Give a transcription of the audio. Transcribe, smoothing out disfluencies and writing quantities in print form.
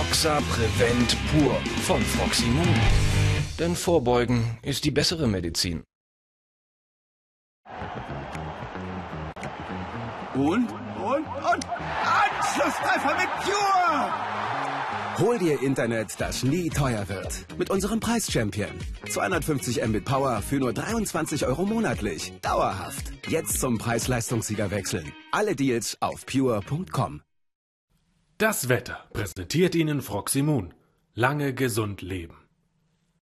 Axa Prevent Pur von Froximum. Denn Vorbeugen ist die bessere Medizin. Und Anschlusstreffer mit Pure! Hol dir Internet, das nie teuer wird. Mit unserem Preis-Champion. 250 Mbit Power für nur 23 € monatlich. Dauerhaft. Jetzt zum Preis-Leistungssieger wechseln. Alle Deals auf pure.com. Das Wetter präsentiert Ihnen Froximum. Lange gesund leben.